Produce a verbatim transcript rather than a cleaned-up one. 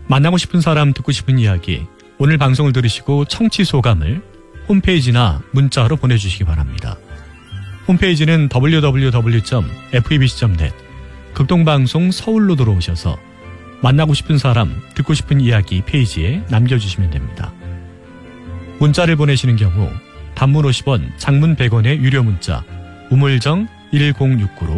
만나고 싶은 사람, 듣고 싶은 이야기, 오늘 방송을 들으시고 청취 소감을 홈페이지나 문자로 보내주시기 바랍니다. 홈페이지는 더블유 더블유 더블유 점 에프이비씨 점 넷, 극동방송 서울로 들어오셔서 만나고 싶은 사람, 듣고 싶은 이야기 페이지에 남겨주시면 됩니다. 문자를 보내시는 경우 단문 오십 원, 장문 백 원의 유료 문자 우물정 일공육구로